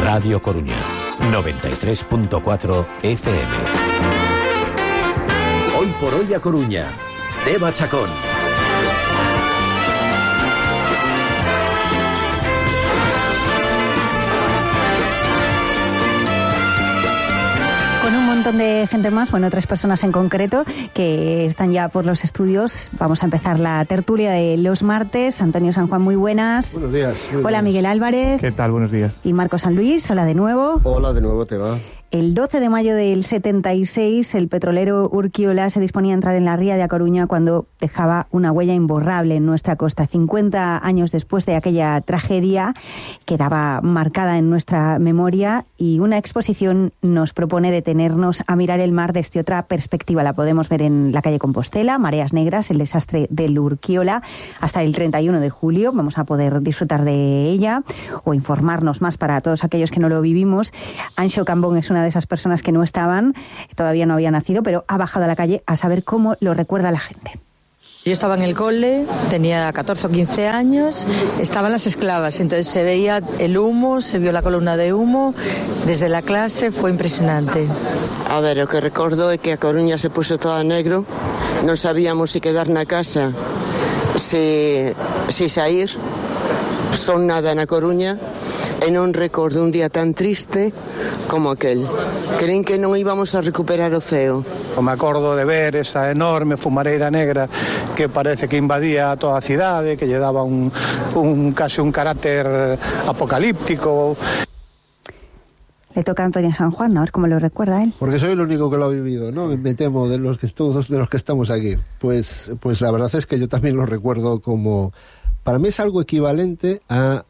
Radio Coruña, 93.4 FM. Hoy por hoy a Coruña, Deva Chacón. Con un montón de gente más, bueno, 3 personas en concreto que están ya por los estudios. Vamos a empezar la tertulia de los martes. Antonio San Juan, muy buenas. Buenos días. Hola, Miguel Álvarez. ¿Qué tal? Buenos días. Y Marco San Luis, hola de nuevo. Hola de nuevo, te va. El 12 de mayo del 76, el petrolero Urquiola se disponía a entrar en la ría de A Coruña cuando dejaba una huella imborrable en nuestra costa. 50 años después de aquella tragedia, quedaba marcada en nuestra memoria, y una exposición nos propone detenernos a mirar el mar desde otra perspectiva. La podemos ver en la calle Compostela, Mareas Negras, el desastre del Urquiola, hasta el 31 de julio. Vamos a poder disfrutar de ella o informarnos más para todos aquellos que no lo vivimos. Anxo Cambón es una de esas personas que no estaban, todavía no había nacido, pero ha bajado a la calle a saber cómo lo recuerda la gente. Yo estaba en el cole, tenía 14 o 15 años, estaban las esclavas, entonces se veía el humo, se vio la columna de humo, desde la clase fue impresionante. A ver, o que recordo é que a Coruña se puso toda negro, non sabíamos se quedar na casa, se sair, son nada na Coruña, e non recordo un día tan triste como aquel. Creen que non íbamos a recuperar o ceo. Me acordo de ver esa enorme fumareira negra que parece que invadía toda a cidade, que lle daba casi un carácter apocalíptico. Le toca a Antonio San Juan, a ver cómo lo recuerda él. Porque soy el único que lo ha vivido, ¿no? Me temo de los que estamos aquí. Pues la verdad es que yo también lo recuerdo como... Para mí es algo equivalente a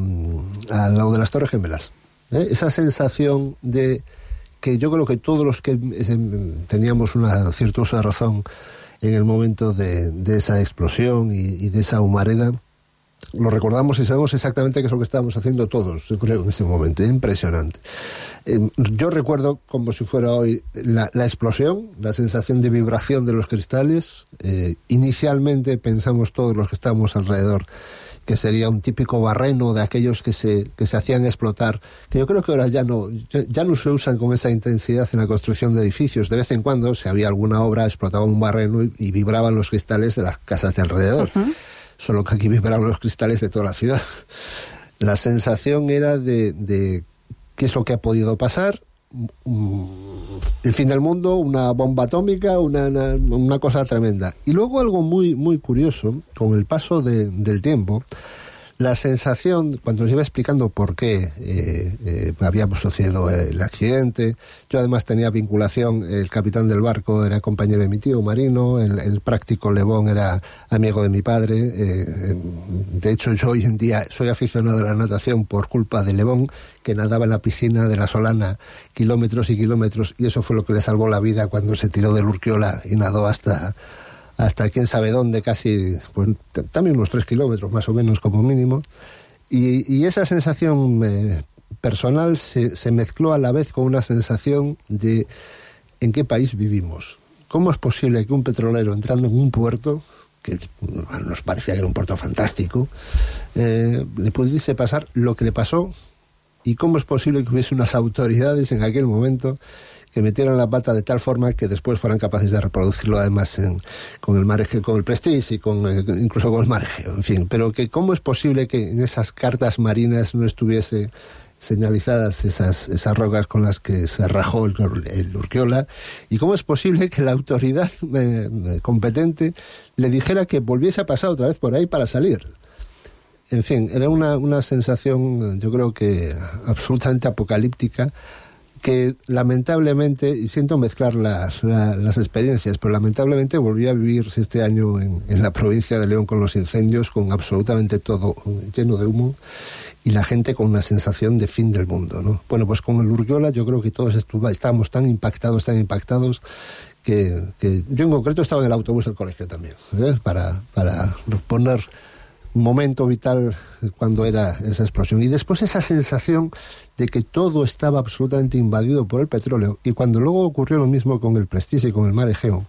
lo de las Torres Gemelas. Esa sensación de que yo creo que todos los que teníamos una cierta uso de razón en el momento de esa explosión y de esa humareda, lo recordamos y sabemos exactamente qué es lo que estábamos haciendo todos, yo creo, en ese momento. Impresionante. Yo recuerdo como si fuera hoy la explosión, la sensación de vibración de los cristales. Inicialmente pensamos todos los que estábamos alrededor que sería un típico barreno de aquellos que se hacían explotar, que yo creo que ahora ya no se usan con esa intensidad en la construcción de edificios. De vez en cuando, si había alguna obra, explotaba un barreno y vibraban los cristales de las casas de alrededor. Uh-huh. Solo que aquí vibraban los cristales de toda la ciudad. La sensación era de qué es lo que ha podido pasar, el fin del mundo, una bomba atómica, una cosa tremenda. Y luego algo muy, muy curioso, con el paso del tiempo, la sensación, cuando nos iba explicando por qué había sucedido el accidente. Yo además tenía vinculación, el capitán del barco era compañero de mi tío marino, el práctico Lebón era amigo de mi padre. De hecho, yo hoy en día soy aficionado a la natación por culpa de Lebón, que nadaba en la piscina de la Solana kilómetros y kilómetros, y eso fue lo que le salvó la vida cuando se tiró del Urquiola y nadó hasta quién sabe dónde, casi, pues también unos 3 kilómetros más o menos como mínimo. Y esa sensación personal se mezcló a la vez con una sensación de en qué país vivimos. ¿Cómo es posible que un petrolero entrando en un puerto, que nos parecía que era un puerto fantástico, le pudiese pasar lo que le pasó? ¿Y cómo es posible que hubiese unas autoridades en aquel momento que metieran la pata de tal forma que después fueran capaces de reproducirlo además con el marejeo, con el Prestige y incluso con el marejeo, en fin? Pero que cómo es posible que en esas cartas marinas no estuviese señalizadas esas rocas con las que se rajó el Urquiola, y cómo es posible que la autoridad competente le dijera que volviese a pasar otra vez por ahí para salir. En fin, era una sensación, yo creo que absolutamente apocalíptica, que lamentablemente, y siento mezclar las experiencias, pero lamentablemente volví a vivir este año en la provincia de León con los incendios, con absolutamente todo lleno de humo, y la gente con una sensación de fin del mundo, ¿no? Bueno, pues con el Urquiola yo creo que todos estábamos tan impactados, que yo en concreto estaba en el autobús del colegio también, para poner un momento vital cuando era esa explosión. Y después esa sensación de que todo estaba absolutamente invadido por el petróleo, y cuando luego ocurrió lo mismo con el Prestige y con el Mar Egeo,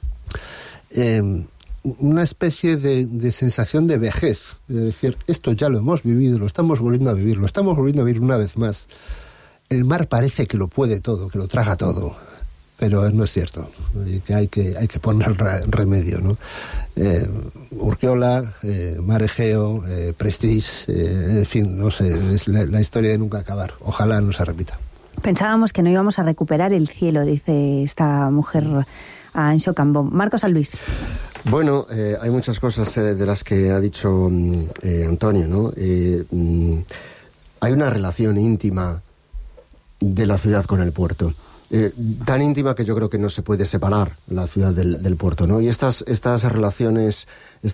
una especie de sensación de vejez, de decir, esto ya lo hemos vivido, lo estamos volviendo a vivir una vez más. el mar parece que lo puede todo, que lo traga todo, pero no es cierto, y que hay que poner remedio, ¿no? Urkiola, Mar Egeo, Prestige, en fin, no sé, es la historia de nunca acabar. Ojalá no se repita. Pensábamos que no íbamos a recuperar el cielo, dice esta mujer a Anxo Cambón. Marcos San Luis. Bueno, hay muchas cosas de las que ha dicho Antonio, ¿no? Hay una relación íntima de la ciudad con el puerto. Tan íntima que yo creo que no se puede separar la ciudad del puerto, ¿no? Y estas relaciones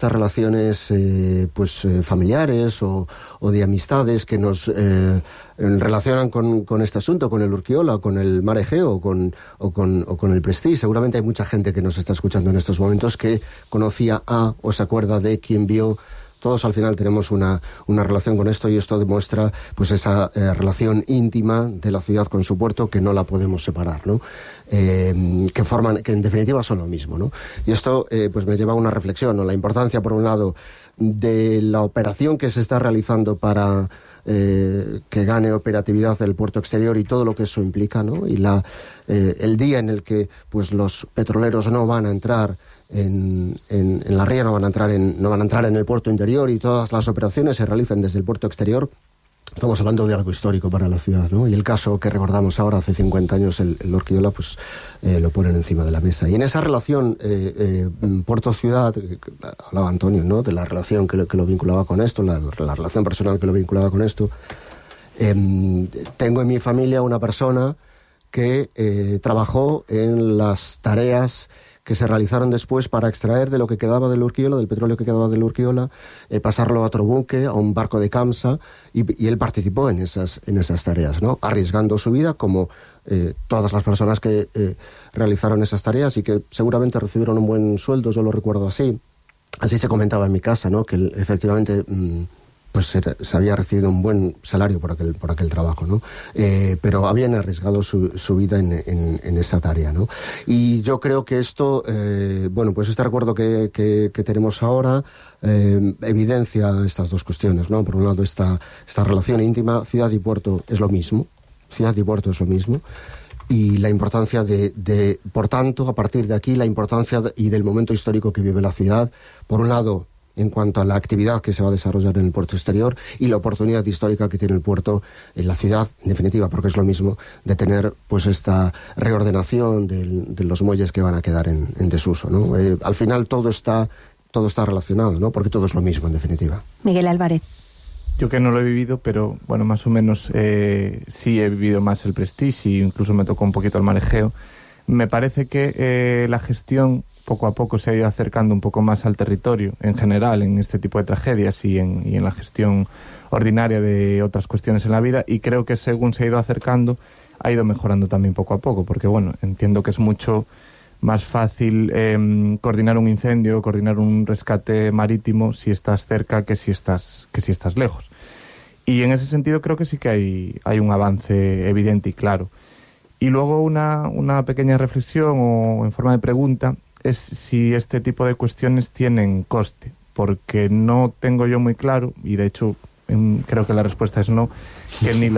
familiares o de amistades que nos relacionan con este asunto, con el Urkiola, con el Mar Egeo o con el Prestige. Seguramente hay mucha gente que nos está escuchando en estos momentos que conocía o se acuerda de quien vio. Todos al final tenemos una relación con esto, y esto demuestra pues esa relación íntima de la ciudad con su puerto, que no la podemos separar, ¿no? Que en definitiva son lo mismo, ¿no? Y esto pues me lleva a una reflexión, ¿no? La importancia, por un lado, de la operación que se está realizando para que gane operatividad el puerto exterior y todo lo que eso implica, ¿no? Y el día en el que pues los petroleros no van a entrar en la ría, no van a entrar en el puerto interior, y todas las operaciones se realicen desde el puerto exterior. Estamos hablando de algo histórico para la ciudad, ¿no? Y el caso que recordamos ahora, hace 50 años, el Urkiola, pues lo ponen encima de la mesa. Y en esa relación puerto-ciudad, hablaba Antonio, ¿no? De la relación que lo vinculaba con esto, la relación personal que lo vinculaba con esto. Tengo en mi familia una persona que trabajó en las tareas que se realizaron después para extraer de lo que quedaba del Urkiola, del petróleo que quedaba del Urkiola, pasarlo a otro buque, a un barco de Camsa, y él participó en esas tareas, ¿no? Arriesgando su vida, como todas las personas que realizaron esas tareas, y que seguramente recibieron un buen sueldo. Yo lo recuerdo así. Así se comentaba en mi casa, ¿no? Que él, efectivamente pues se había recibido un buen salario por aquel trabajo, ¿no? Pero habían arriesgado su vida en esa tarea, ¿no? Y yo creo que esto, pues este recuerdo que tenemos ahora evidencia estas dos cuestiones, ¿no? Por un lado, esta relación íntima, ciudad y puerto es lo mismo, y la importancia de, por tanto, a partir de aquí, la importancia y del momento histórico que vive la ciudad, por un lado, en cuanto a la actividad que se va a desarrollar en el puerto exterior, y la oportunidad histórica que tiene el puerto en la ciudad, en definitiva, porque es lo mismo, de tener pues esta reordenación de los muelles que van a quedar en desuso, ¿no? Al final todo está relacionado, ¿no? Porque todo es lo mismo, en definitiva. Miguel Álvarez. Yo que no lo he vivido, pero bueno, más o menos sí he vivido más el Prestige, y incluso me tocó un poquito el Mar Egeo. Me parece que la gestión poco a poco se ha ido acercando un poco más al territorio en general en este tipo de tragedias y en la gestión ordinaria de otras cuestiones en la vida, y creo que según se ha ido acercando ha ido mejorando también poco a poco, porque bueno, entiendo que es mucho más fácil coordinar un incendio, coordinar un rescate marítimo si estás cerca que si estás lejos. Y en ese sentido creo que sí que hay un avance evidente y claro. Y luego una pequeña reflexión o en forma de pregunta es si este tipo de cuestiones tienen coste, porque no tengo yo muy claro, y de hecho creo que la respuesta es no, que ni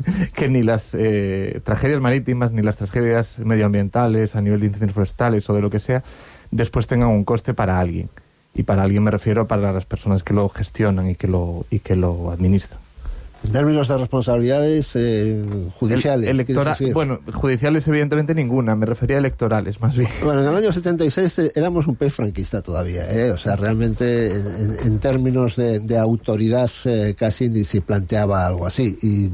las tragedias marítimas ni las tragedias medioambientales a nivel de incendios forestales o de lo que sea después tengan un coste para alguien, y para alguien me refiero para las personas que lo gestionan y que lo administran. En términos de responsabilidades judiciales. Bueno, judiciales evidentemente ninguna, me refería a electorales más bien. Bueno, en el año 76 éramos un país franquista todavía, o sea, realmente en términos de autoridad casi ni se planteaba algo así. Y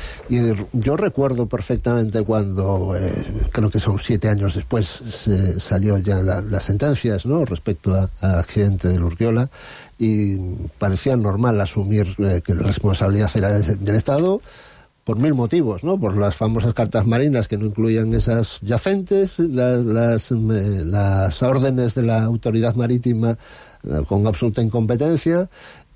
yo recuerdo perfectamente cuando, creo que son 7 años después, salió ya las sentencias, ¿no?, respecto al accidente del Urkiola, y parecía normal asumir que la responsabilidad era del Estado por 1000 motivos, ¿no? Por las famosas cartas marinas que no incluían esas yacentes, las órdenes de la autoridad marítima con absoluta incompetencia,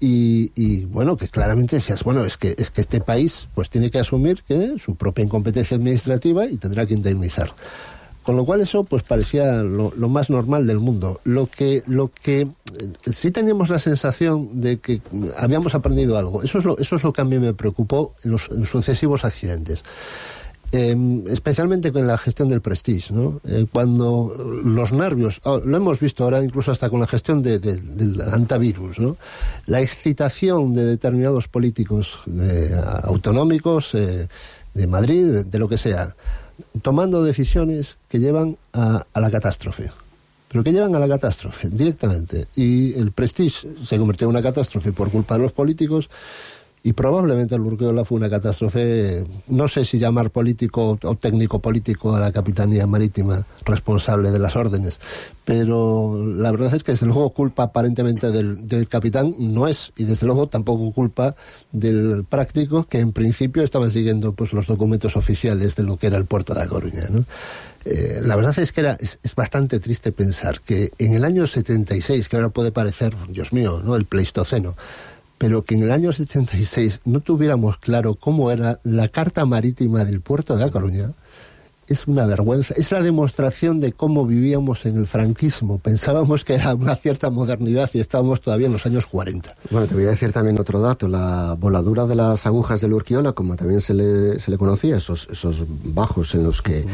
y bueno, que claramente decías, bueno, es que este país pues tiene que asumir que su propia incompetencia administrativa y tendrá que indemnizar. Con lo cual eso pues parecía lo más normal del mundo. Lo que sí teníamos la sensación de que habíamos aprendido algo. Eso es lo que a mí me preocupó en los sucesivos accidentes. Especialmente con la gestión del Prestige, ¿no? Cuando los nervios, lo hemos visto ahora incluso hasta con la gestión del antivirus, ¿no? La excitación de determinados políticos autonómicos de Madrid, de lo que sea, tomando decisiones que llevan a la catástrofe. Pero que llevan a la catástrofe directamente. Y el Prestige se convirtió en una catástrofe por culpa de los políticos. Y probablemente el Urquiola fue una catástrofe, no sé si llamar político o técnico político a la Capitanía Marítima responsable de las órdenes, pero la verdad es que desde luego culpa aparentemente del capitán no es, y desde luego tampoco culpa del práctico, que en principio estaba siguiendo pues los documentos oficiales de lo que era el puerto de A Coruña, ¿no? La verdad es que es bastante triste pensar que en el año 76, que ahora puede parecer, Dios mío, ¿no?, el Pleistoceno, pero que en el año 76 no tuviéramos claro cómo era la carta marítima del puerto de A Coruña, es una vergüenza. Es la demostración de cómo vivíamos en el franquismo. Pensábamos que era una cierta modernidad y estábamos todavía en los años 40. Bueno, te voy a decir también otro dato. La voladura de las agujas del Urquiola, como también se le conocía, esos bajos en los que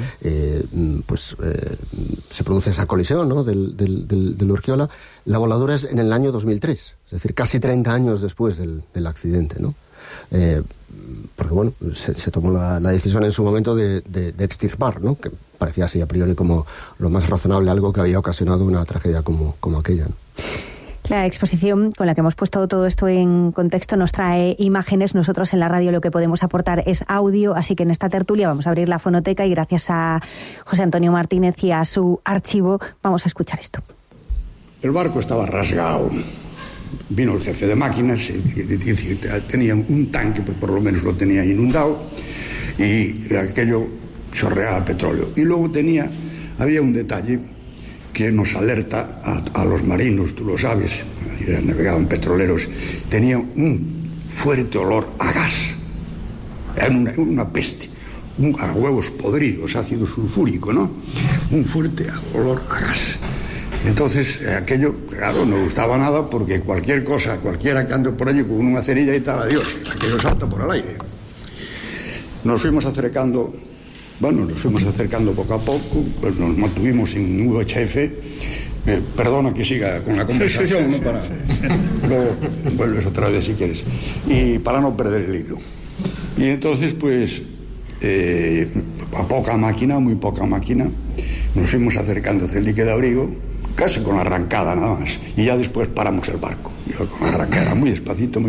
se produce esa colisión, ¿no?, del Urquiola, la voladura es en el año 2003, es decir, casi 30 años después del accidente, ¿no? Porque bueno, se tomó la decisión en su momento de extirpar, ¿no?, que parecía así a priori como lo más razonable, algo que había ocasionado una tragedia como aquella, ¿no? La exposición con la que hemos puesto todo esto en contexto nos trae imágenes. Nosotros en la radio lo que podemos aportar es audio, así que en esta tertulia vamos a abrir la fonoteca y gracias a José Antonio Martínez y a su archivo vamos a escuchar esto. El barco estaba rasgado. Vino el jefe de máquinas y tenía un tanque, pues por lo menos lo tenía inundado, y aquello chorreaba petróleo. Y luego había un detalle que nos alerta a los marinos, tú lo sabes, ya navegaban petroleros, tenía un fuerte olor a gas. Era una peste, a huevos podridos, ácido sulfúrico, ¿no? Un fuerte olor a gas. Entonces, aquello, claro, no gustaba nada porque cualquiera que ande por allí con una cerilla y tal, adiós, aquello salta por el aire. Nos fuimos acercando poco a poco, pues nos mantuvimos en UHF. Perdona que siga con la conversación, sí. Luego vuelves otra vez si quieres. Y para no perder el hilo. Y entonces, pues, a poca máquina, muy poca máquina, nos fuimos acercando hacia el dique de abrigo, casi con la arrancada nada más, y ya después paramos el barco, con la arrancada, muy despacito,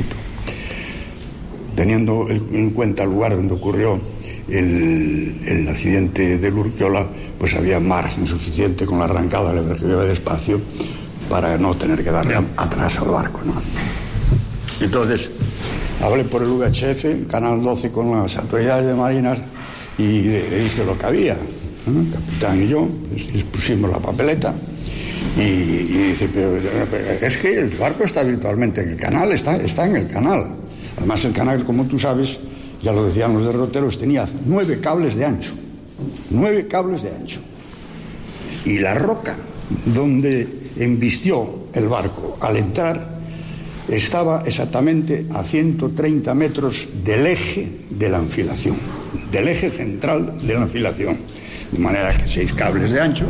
teniendo en cuenta el lugar donde ocurrió el accidente del Urquiola, pues había margen suficiente con la arrancada, le iba despacio para no tener que darle atrás al barco, ¿no? Entonces hablé por el VHF, Canal 12, con las autoridades de marinas, y le dije lo que había, ¿no? El capitán y yo les pusimos la papeleta. Y dice, pero es que el barco está virtualmente en el canal, está en el canal. Además el canal, como tú sabes, ya lo decían los derroteros, tenía 9 cables de ancho. 9 cables de ancho. Y la roca donde embistió el barco al entrar estaba exactamente a 130 metros del eje de la anfilación, del eje central de la anfilación. De manera que 6 cables de ancho.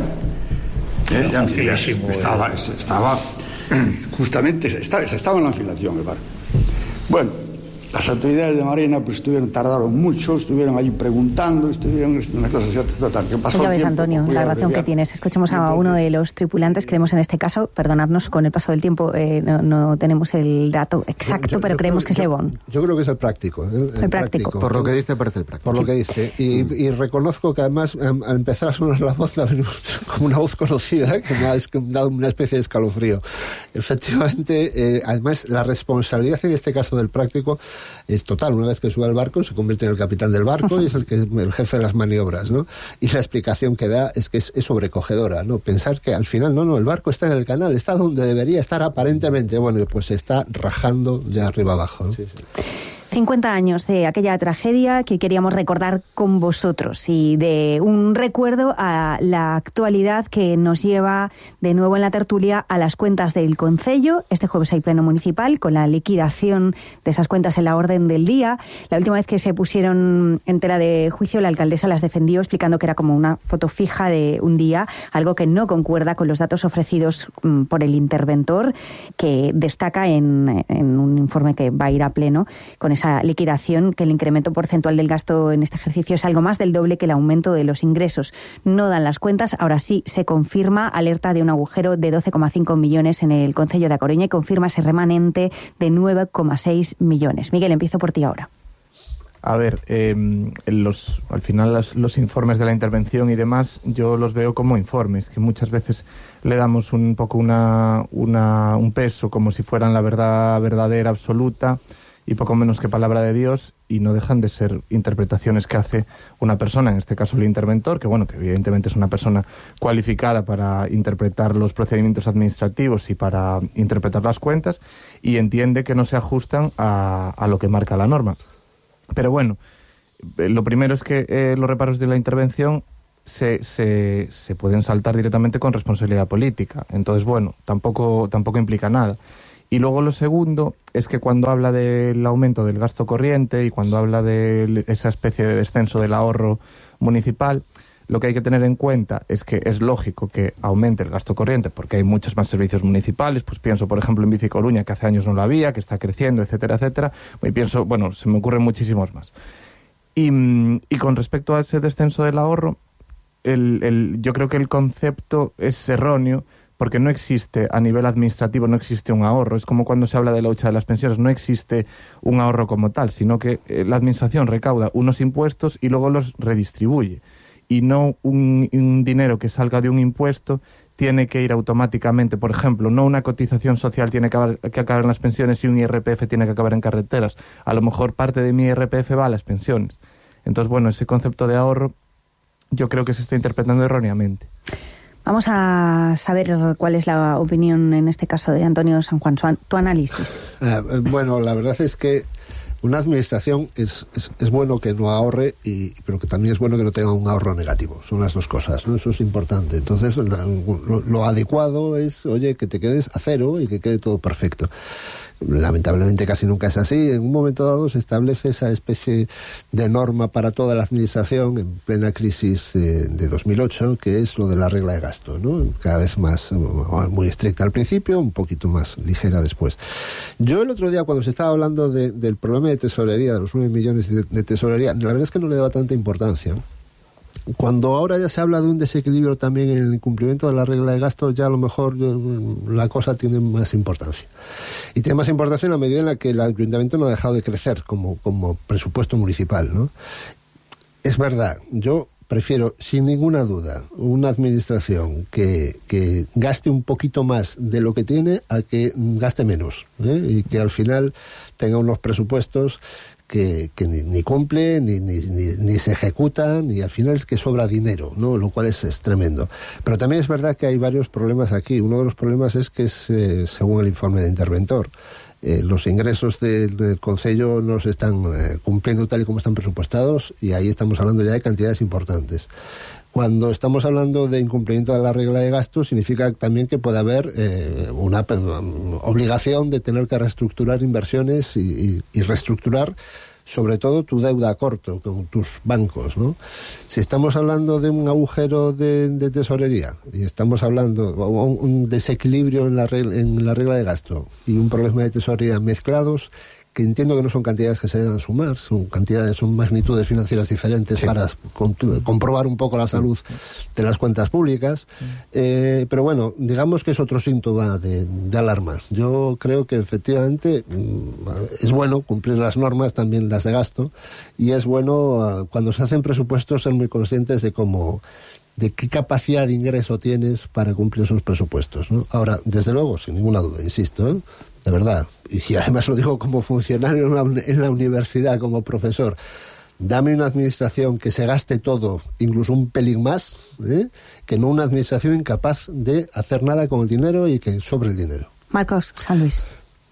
Estaba justamente estaba en la anfilación el barco. Bueno, las autoridades de Marina pues tardaron mucho, estuvieron allí preguntando, una cosa así, total, ¿qué pasó? Ya ves, Antonio, la razón que tienes. Escuchemos a uno de los tripulantes, creemos en este caso, perdonadnos, con el paso del tiempo no tenemos el dato exacto, pero creemos que es Lebón. Yo creo que es el práctico. El práctico. Por lo que dice, parece el práctico. Por lo que dice. Y reconozco que además, al empezar a sonar la voz, como una voz conocida, que me ha dado una especie de escalofrío. Efectivamente, además, la responsabilidad en este caso del práctico es total. Una vez que sube al barco se convierte en el capitán del barco y es el jefe de las maniobras, ¿no? Y la explicación que da es que es sobrecogedora, ¿no? Pensar que al final no, el barco está en el canal, está donde debería estar aparentemente, bueno, pues se está rajando de arriba abajo, ¿no? Sí. 50 años de aquella tragedia que queríamos recordar con vosotros y de un recuerdo a la actualidad que nos lleva de nuevo en la tertulia a las cuentas del concello. Este jueves hay pleno municipal con la liquidación de esas cuentas en la orden del día. La última vez que se pusieron en tela de juicio, la alcaldesa las defendió explicando que era como una foto fija de un día, algo que no concuerda con los datos ofrecidos por el interventor, que destaca en un informe que va a ir a pleno con esa liquidación, que el incremento porcentual del gasto en este ejercicio es algo más del doble que el aumento de los ingresos. No dan las cuentas, ahora sí se confirma, alerta de un agujero de 12,5 millones en el concello de A Coruña y confirma ese remanente de 9,6 millones. Miguel, empiezo por ti ahora. A ver, al final los informes de la intervención y demás, yo los veo como informes, que muchas veces le damos un poco un peso como si fueran la verdad verdadera, absoluta, y poco menos que palabra de Dios, y no dejan de ser interpretaciones que hace una persona, en este caso el interventor, que bueno, que evidentemente es una persona cualificada para interpretar los procedimientos administrativos y para interpretar las cuentas, y entiende que no se ajustan a lo que marca la norma. Pero bueno, lo primero es que los reparos de la intervención se pueden saltar directamente con responsabilidad política. Entonces, bueno, tampoco implica nada. Y luego lo segundo es que cuando habla del aumento del gasto corriente y cuando habla de esa especie de descenso del ahorro municipal, lo que hay que tener en cuenta es que es lógico que aumente el gasto corriente porque hay muchos más servicios municipales. Pues pienso, por ejemplo, en Bici Coruña, que hace años no lo había, que está creciendo, etcétera, etcétera. Y pienso, bueno, se me ocurren muchísimos más. Y con respecto a ese descenso del ahorro, yo creo que el concepto es erróneo, porque no existe, a nivel administrativo, no existe un ahorro. Es como cuando se habla de la hucha de las pensiones, no existe un ahorro como tal, sino que la administración recauda unos impuestos y luego los redistribuye. Y no un dinero que salga de un impuesto tiene que ir automáticamente. Por ejemplo, no una cotización social tiene que acabar en las pensiones y un IRPF tiene que acabar en carreteras. A lo mejor parte de mi IRPF va a las pensiones. Entonces, bueno, ese concepto de ahorro yo creo que se está interpretando erróneamente. Vamos a saber cuál es la opinión, en este caso, de Antonio San Juan, tu análisis. Bueno, la verdad es que una administración es bueno que no ahorre, pero que también es bueno que no tenga un ahorro negativo. Son las dos cosas, ¿no? Eso es importante. Entonces, lo adecuado es, oye, que te quedes a cero y que quede todo perfecto. Lamentablemente casi nunca es así. En un momento dado se establece esa especie de norma para toda la administración en plena crisis de 2008, que es lo de la regla de gasto, ¿no? Cada vez más, muy estricta al principio, un poquito más ligera después. Yo el otro día, cuando se estaba hablando del problema de tesorería, de los 9 millones de tesorería, la verdad es que no le daba tanta importancia. Cuando ahora ya se habla de un desequilibrio también en el incumplimiento de la regla de gasto, ya a lo mejor la cosa tiene más importancia. Y tiene más importancia en la medida en la que el ayuntamiento no ha dejado de crecer como presupuesto municipal, ¿no? Es verdad, yo prefiero, sin ninguna duda, una administración que gaste un poquito más de lo que tiene a que gaste menos, ¿eh? Y que al final tenga unos presupuestos que ni cumple, ni se ejecutan, y al final es que sobra dinero, ¿no? Lo cual es tremendo. Pero también es verdad que hay varios problemas aquí. Uno de los problemas es que, según el informe del interventor, los ingresos del concello no se están cumpliendo tal y como están presupuestados, y ahí estamos hablando ya de cantidades importantes. Cuando estamos hablando de incumplimiento de la regla de gasto, significa también que puede haber una obligación de tener que reestructurar inversiones y reestructurar sobre todo tu deuda a corto con tus bancos, ¿no? Si estamos hablando de un agujero de tesorería y estamos hablando de un desequilibrio en la regla de gasto y un problema de tesorería mezclados, que entiendo que no son cantidades que se deben sumar, son magnitudes financieras diferentes, sí, para comprobar un poco la salud de las cuentas públicas, pero bueno, digamos que es otro síntoma de alarmas. Yo creo que efectivamente es bueno cumplir las normas, también las de gasto, y es bueno cuando se hacen presupuestos ser muy conscientes de qué capacidad de ingreso tienes para cumplir esos presupuestos, ¿no? Ahora, desde luego, sin ninguna duda, insisto, de verdad, y si además lo digo como funcionario en la universidad, como profesor, dame una administración que se gaste todo, incluso un pelín más, que no una administración incapaz de hacer nada con el dinero y que sobre el dinero. Marcos San Luis.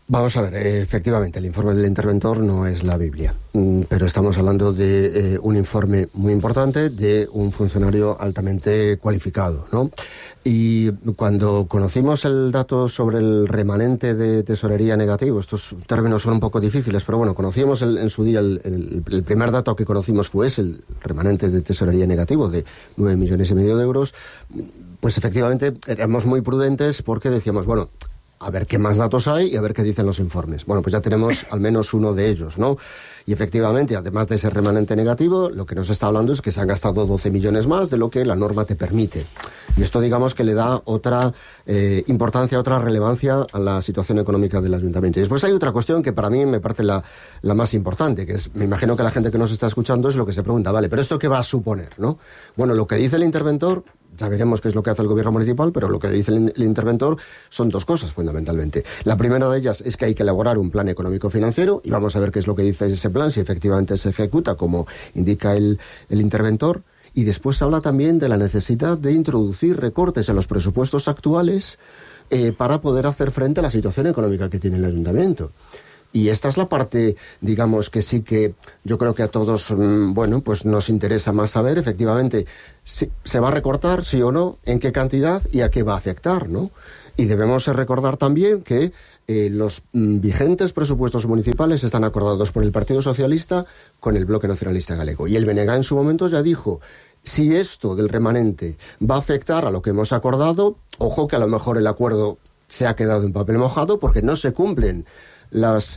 Vamos a ver, efectivamente, el informe del interventor no es la Biblia, pero estamos hablando de un informe muy importante de un funcionario altamente cualificado, ¿no? Y cuando conocimos el dato sobre el remanente de tesorería negativo, estos términos son un poco difíciles, pero bueno, conocíamos en su día, el primer dato que conocimos fue ese, el remanente de tesorería negativo de 9,5 millones de euros, pues efectivamente éramos muy prudentes porque decíamos, bueno, a ver qué más datos hay y a ver qué dicen los informes. Bueno, pues ya tenemos al menos uno de ellos, ¿no? Y efectivamente, además de ese remanente negativo, lo que nos está hablando es que se han gastado 12 millones más de lo que la norma te permite. Y esto, digamos, que le da otra importancia, otra relevancia a la situación económica del ayuntamiento. Y después hay otra cuestión que para mí me parece la más importante, que es, me imagino que la gente que nos está escuchando es lo que se pregunta, vale, pero ¿esto qué va a suponer, no? Bueno, lo que dice el interventor, ya veremos qué es lo que hace el gobierno municipal, pero lo que dice el interventor son dos cosas, fundamentalmente. La primera de ellas es que hay que elaborar un plan económico-financiero, y vamos a ver qué es lo que dice ese plan, si efectivamente se ejecuta como indica el interventor. Y después habla también de la necesidad de introducir recortes en los presupuestos actuales para poder hacer frente a la situación económica que tiene el ayuntamiento. Y esta es la parte, digamos, que sí que yo creo que a todos, bueno, pues nos interesa más saber, efectivamente, si se va a recortar, sí o no, en qué cantidad y a qué va a afectar, ¿no? Y debemos recordar también que los vigentes presupuestos municipales están acordados por el Partido Socialista con el Bloque Nacionalista Galego. Y el BNG en su momento ya dijo, si esto del remanente va a afectar a lo que hemos acordado, ojo que a lo mejor el acuerdo se ha quedado en papel mojado porque no se cumplen los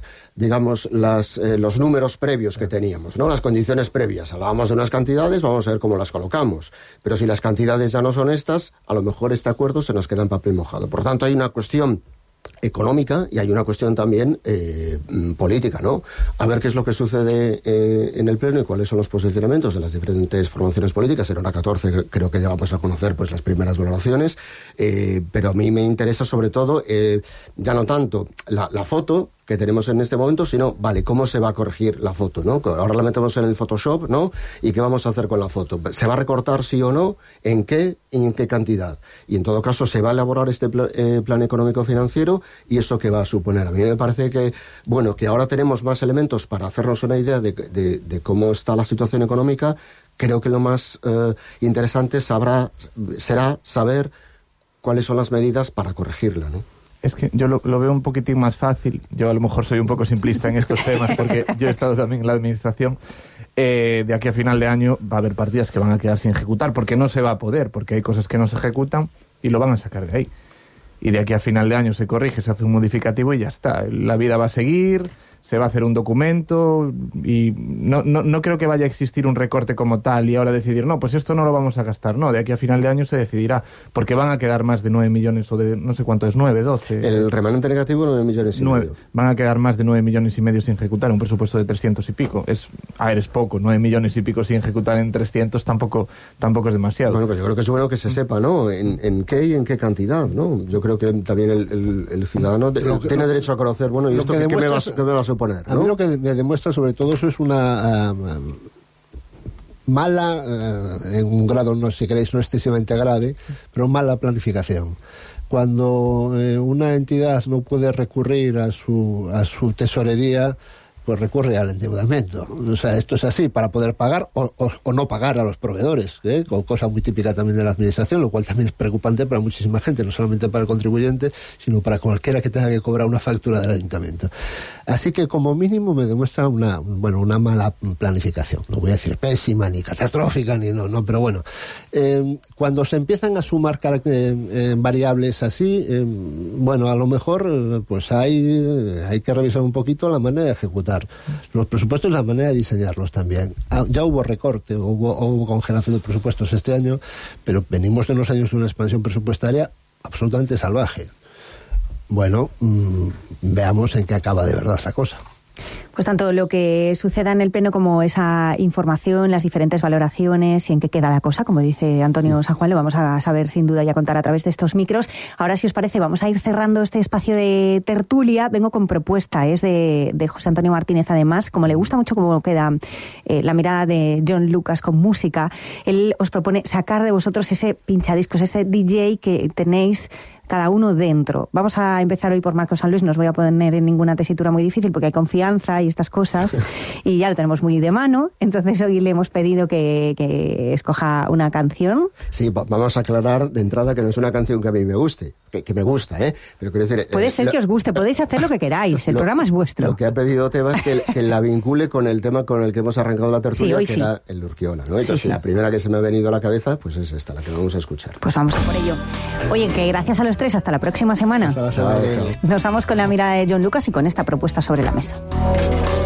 números previos que teníamos, ¿no? Las condiciones previas. Hablábamos de unas cantidades, vamos a ver cómo las colocamos. Pero si las cantidades ya no son estas, a lo mejor este acuerdo se nos queda en papel mojado. Por tanto, hay una cuestión económica y hay una cuestión también política, ¿no? A ver qué es lo que sucede en el Pleno y cuáles son los posicionamientos de las diferentes formaciones políticas. En hora 14 creo que ya vamos a conocer pues las primeras valoraciones, pero a mí me interesa sobre todo ya no tanto la foto que tenemos en este momento, sino, vale, ¿cómo se va a corregir la foto, no? Ahora la metemos en el Photoshop, ¿no? ¿Y qué vamos a hacer con la foto? ¿Se va a recortar sí o no? ¿En qué y en qué cantidad? Y en todo caso, ¿se va a elaborar este plan económico-financiero? ¿Y eso qué va a suponer? A mí me parece que, bueno, que ahora tenemos más elementos para hacernos una idea de cómo está la situación económica. Creo que lo más interesante será saber cuáles son las medidas para corregirla, ¿no? Es que yo lo veo un poquitín más fácil. Yo a lo mejor soy un poco simplista en estos temas porque yo he estado también en la administración. De aquí a final de año va a haber partidas que van a quedar sin ejecutar porque no se va a poder, porque hay cosas que no se ejecutan y lo van a sacar de ahí. Y de aquí a final de año se corrige, se hace un modificativo y ya está. La vida va a seguir, se va a hacer un documento y no creo que vaya a existir un recorte como tal y ahora decidir, no, pues esto no lo vamos a gastar. No, de aquí a final de año se decidirá, porque van a quedar más de 9 millones o de, no sé cuánto es, 9, 12. El remanente negativo, 9 millones y medio. Van a quedar más de 9 millones y medio sin ejecutar, un presupuesto de 300 y pico. Es poco, 9 millones y pico sin ejecutar en 300 tampoco es demasiado. Bueno, pues yo creo que es bueno que se sepa, ¿no? En qué y en qué cantidad, ¿no? Yo creo que también el ciudadano tiene derecho a conocer, bueno, ¿y esto qué me va a suponer? A mí lo que me demuestra sobre todo eso es una mala, en un grado, no si queréis, no excesivamente grave, pero mala planificación. Cuando una entidad no puede recurrir a su tesorería, pues recurre al endeudamiento. O sea, esto es así, para poder pagar o no pagar a los proveedores, cosa muy típica también de la administración, lo cual también es preocupante para muchísima gente, no solamente para el contribuyente, sino para cualquiera que tenga que cobrar una factura del ayuntamiento. Así que, como mínimo, me demuestra una mala planificación. No voy a decir pésima, ni catastrófica, ni no, pero bueno. Cuando se empiezan a sumar variables así, bueno, a lo mejor pues hay que revisar un poquito la manera de ejecutar los presupuestos y la manera de diseñarlos también. Ya hubo recorte, hubo congelación de presupuestos este año, pero venimos de unos años de una expansión presupuestaria absolutamente salvaje. Bueno, veamos en qué acaba de verdad la cosa. Pues tanto lo que suceda en el Pleno como esa información, las diferentes valoraciones y en qué queda la cosa, como dice Antonio San Juan, lo vamos a saber sin duda y a contar a través de estos micros. Ahora, si os parece, vamos a ir cerrando este espacio de tertulia. Vengo con propuesta, es de José Antonio Martínez, además, como le gusta mucho cómo queda la mirada de John Lucas con música, él os propone sacar de vosotros ese pinchadiscos, ese DJ que tenéis cada uno dentro. Vamos a empezar hoy por Marcos San Luis, no os voy a poner en ninguna tesitura muy difícil porque hay confianza y estas cosas, y ya lo tenemos muy de mano, entonces hoy le hemos pedido que escoja una canción. Sí, vamos a aclarar de entrada que no es una canción que a mí me guste, que me gusta, pero quiero decir... Puede ser que os guste, podéis hacer lo que queráis, el programa es vuestro. Lo que ha pedido Teba es que la vincule con el tema con el que hemos arrancado la tertulia, sí, que era el Urquiola, ¿no? Entonces, la primera que se me ha venido a la cabeza, pues es esta, la que vamos a escuchar. Pues vamos a por ello. Oye, que gracias a los tres, hasta la próxima semana. Hasta la semana. Nos vamos con la mirada de John Lucas y con esta propuesta sobre la mesa.